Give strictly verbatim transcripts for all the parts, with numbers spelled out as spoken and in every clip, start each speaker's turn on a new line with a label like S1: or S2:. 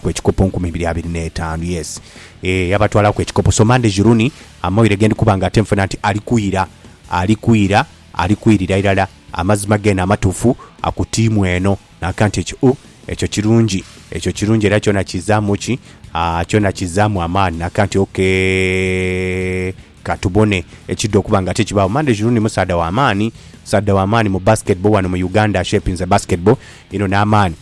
S1: yabatwalako ekikopo nkumi bbiri abiri n'etaano yes eh yabatwalako ekikopo so Mande Jiruni amawire gende kubanga atemfuna nti alikuira alikuira alikuirira irala amazima gena amatufu akutimu eno nakanti ekyo uh, ekyo kirungi ekyo kirungi era kyona kizamu ki ah kyona kizamu amani nakanti okay katubone ekiddo kubanga tekibaawo Mande Jiruni musada wa amani musada wa amani mu basketball wano mu Uganda shaping the basketball ino na amani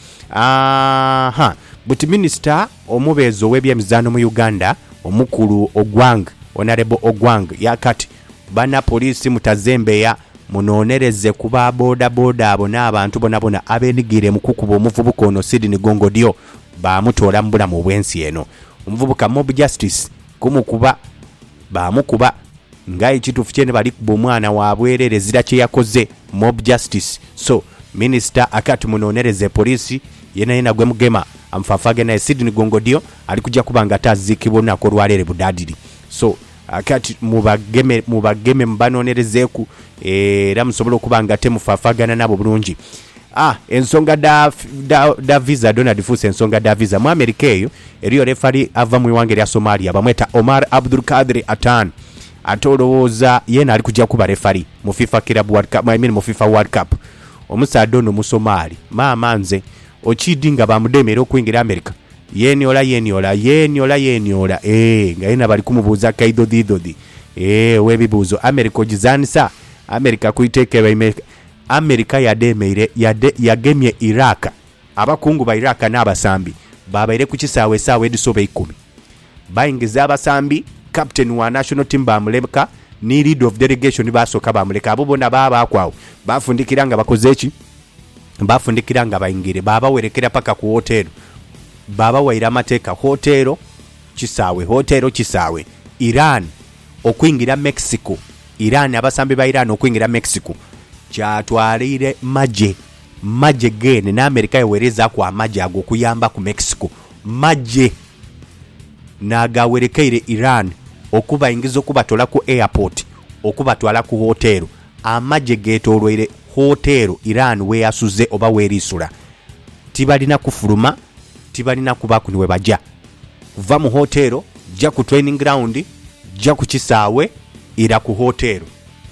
S1: aha but minister omubezo w'ebyemizano mu Uganda omukulu Ogwang Honorable Ogwang yakati bana polisi mutazembeya munonereze kuba boda boda abo n'abantu bona bona abenigire mukukuba omuvubuka ono Sidney Gongodio bamutola mbula mu bwensi eno omuvubuka Mob Justice kumukuba bamukuba ngai kitufu kyene bali kuba omwana wabwerere zira kye yakoze Mob Justice so minister akati munonereze polisi yena yena gwe mugema amfafage na Sidney Gongodio ali kujja kubanga tazikibona ko lwalere budadiri so akati mubageme mubageme mbanonerezeku era musobola okubanga temufafagana nabo bulungi ah ensonga da da, da visa Donald Fuse ensonga da visa mu America eyo eriyo refari ava mu wange ya Somalia bamweta Omar Abdul Kadir Atan atolowoza yena ali kujja kuba refari mu FIFA Club World Cup I mean mu FIFA World Cup omusadono mu Somali mama nze ochidinga bamudemera okwingira America yeni ola yeni ola yeni ola yeni ola eh ngaina bali kumubuza kaido didodi eh webibuzo America ojizanisa America kuitekewe America America yademeire yade yagemye Iraq abakungu ba Iraq n'abasambi babaire kukisawe sawe edisobe ikumi bayingiza abasambi captain wa national team bamuleka ni lead of delegation basoka bamuleka abo bona baba kwawo bafundikiranga bakozeki bafundikiranga bayingire baba werekera paka ku hotel baba waira amateka hotelo kisawe hotelo kisawe Iran okwingira Mexico Iran abasambi ba Iran okwingira Mexico kyatwalire maje maje gene na America yewereza kwa maje ago kuyamba ku Mexico maje nagawerekeire Iran okuba ingizo kubatola ku airport okubatwala ku hotelo amaje getolwere hotelo Iran we asuze oba werisula tibalina kufuruma tibalina kubaku niwe bajja kuva mu hotelo jja ku training ground jja ku kisawe ira ku hotelo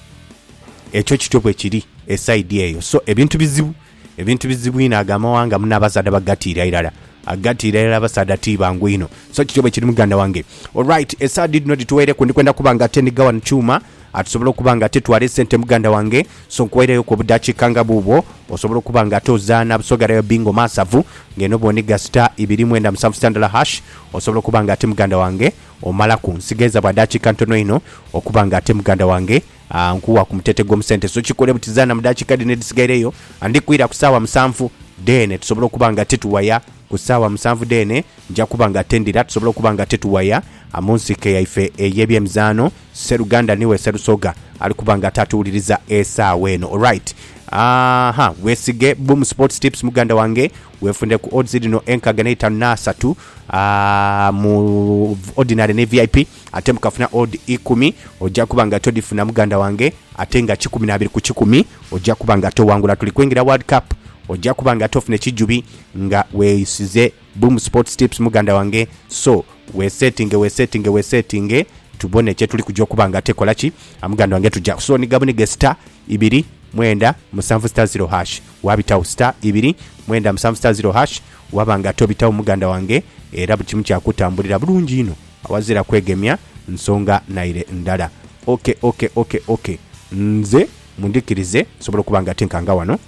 S1: ekyo kitobwe kiri eside eyo so ebintu bizibu ebintu bizibu ina agamawanga munabazada bagatira irala agatira irala basada tibangu ino so kitobwe kiri muganda wange alright esa did not tuwere kundi kwenda kubanga teni gawan chuma atusobola kubanga tetwale sente muganda wange so nkwere yo kubudachi kanga bubo osobola kubanga tozana busogara yo bingo masavu ngeno boniga star ibiri mwenda musanvu standala hash osobola kubanga ate muganda wange omala ku nsigeza badachi kantono ino okubanga ate muganda wange uh, nkuwa kumutete go msente so chikole butizana mudachi kadi ne disigareyo andi kuira kusawa musanvu dene tusobola kubanga tetuwaya kusawa musanvu dene nja kubanga tendira tusobola kubanga tetuwaya amunsike yaife eyebye mzano Seruganda niwe Serusoga ali kubanga tatuuliriza esa weno alright aha wesige boom sports tips muganda wange wefunde ku odds dino enkaganeta nasatu ah mu ordinary ne V I P atemukafuna odd ikumi ojja kubanga todifuna muganda wange atenga kikumi na abiri ku kikumi ojja kubanga to wangula tuli kwingira World Cup ojja kubanga tofune kijubi nga weisize boom sports tips muganda wange so we setting we setting we setting tubone kye tuli kujja kubanga tekola ki amuganda wange tujja so ni gabuni ge star ibiri mwenda musanvu star zero hash wabitawo star ibiri mwenda musanvu star zero hash wabanga tobitawo muganda wange era bukimu kyakutambulira bulungi ino awazira kwegemya nsonga naire ndala okay okay okay okay nze mundikirize sobola kubanga tenkanga wano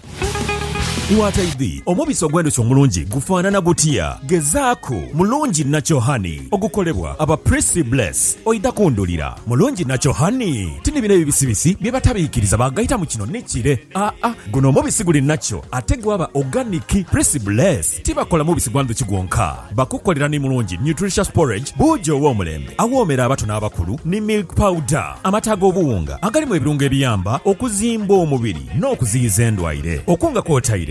S2: Wataidi omubisi ogwendo kyomulungi gufaanana gutya gezaako mulungi nacho hani ogukolebwa aba Prissy Bless oida kundulira mulungi nacho hani tini bine bibisibisi bye batabiikiriza bagayita mu kino nekire a a guno omubisi guli nacho ate gwaba organic Prissy Bless tibakola mubisi gwando kigwonka bakukolera ni mulungi nutritious porridge bujo w'omulembe awoomera abato n'abakulu ni milk powder amata g'obuwunga agalimu ebirungo ebiyamba okuzimba omubiri n'okuziyiza endwaire okunga kwotaire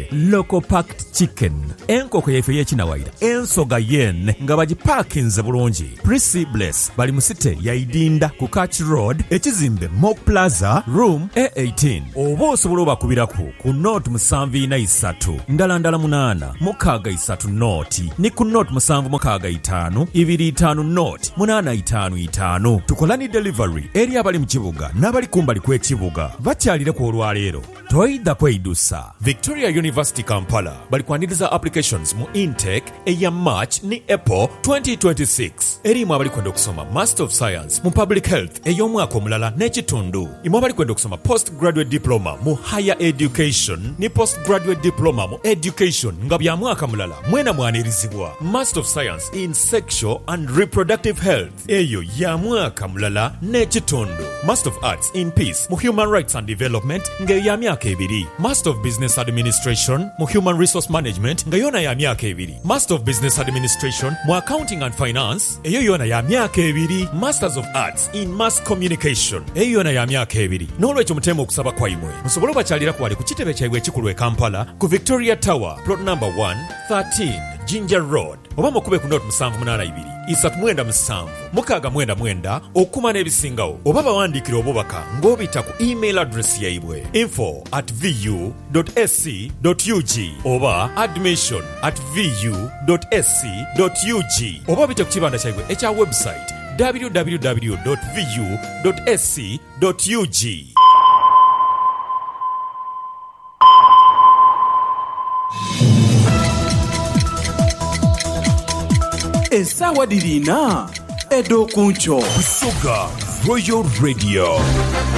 S2: local packed chicken, enkoko yaife y'ekinawaira, ensoga yen nga bagipaakinze bulungi. Prissy Bless bali mu site ya Idinda ku Catch Road, ekizimbe Mock Plaza, room A eighteen. Oba osobola obakubirako ku note musanvu ina isatu, ndala ndala munana, mukaaga isatu note, ni ku note musanvu mukaaga itaano, ibiri itaano note, munana itaano itaano. Tukola ni delivery eri abali mu kibuga n'abali kumbali kw'ekibuga. Bakyalire ku olwaleero. Toyida kwedusa. Victoria University Kampala bali kwaniriza applications mu intake eya March ni April twenty twenty-six. Erimu abali kwenda okusoma Master of Science mu Public Health ey'omwaka omulala n'ekitundu. Imu abali kwenda okusoma Postgraduate Diploma mu Higher Education ni Postgraduate Diploma mu Education nga bya mwaka mulala mwena mwanirizibwa. Master of Science in Sexual and Reproductive Health eyo ya mwaka mulala n'ekitundu. Master of Arts in Peace mu Human Rights and Development nga ya myaka ebiri. Master of Business Administration mu Human Resource Management nga yona ya myaka ebiri. Master of Business Administration mu Accounting and Finance eyo yona ya myaka ebiri. Masters of Arts in Mass Communication eyo yona ya myaka ebiri. N'olwekyo mutema okusaba kwaimwe musobola bakyalira kwali ku kitebe kyabwe ekikulu e Kampala ku Victoria Tower plot number one thirteen Ginger Road oba mukube ku note musanvu munana ibiri isatu mwenda musanvu mukaaga mwenda mwenda okuma n'ebisingawo oba bawandiikira obubaka ng'obita ku email address yaibwe info at vu dot s c dot u g oba admission at vu dot s c dot u g oba bite ku kibanda kyaibwe ekya website w w w dot vu dot s c dot u g.
S3: Essaawa dirina Edo Kuncho
S2: Sugar Royal Radio.